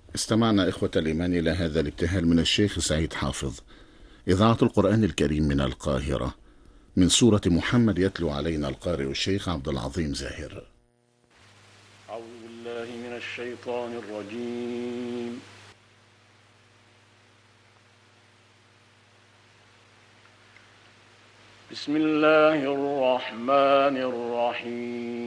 استمعنا إخوة الإيمان إلى هذا الابتهال من الشيخ سعيد حافظ، إذاعة القرآن الكريم من القاهرة، من سورة محمد. يتلو علينا القارئ الشيخ عبد العظيم زاهر. أعوذ بالله من الشيطان الرجيم. بسم الله الرحمن الرحيم.